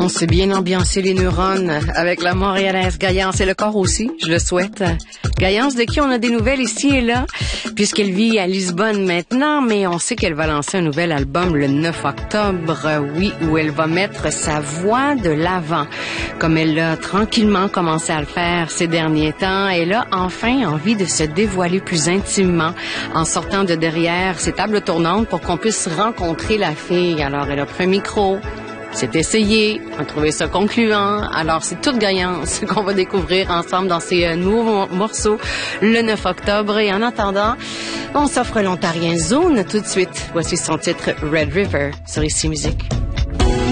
On s'est bien ambiancé les neurones avec la montréalaise Gaillance et le corps aussi, je le souhaite. Gaillance, de qui on a des nouvelles ici et là, puisqu'elle vit à Lisbonne maintenant, mais on sait qu'elle va lancer un nouvel album le 9 octobre, oui, où elle va mettre sa voix de l'avant, comme elle a tranquillement commencé à le faire ces derniers temps. Elle a enfin envie de se dévoiler plus intimement en sortant de derrière ses tables tournantes pour qu'on puisse rencontrer la fille. Alors, elle a pris un micro, c'est essayé, on a trouvé ça concluant. Alors, c'est toute Gaillance qu'on va découvrir ensemble dans ces nouveaux morceaux le 9 octobre. Et en attendant, on s'offre l'Ontarien Zone tout de suite. Voici son titre Red River sur Ici Musique.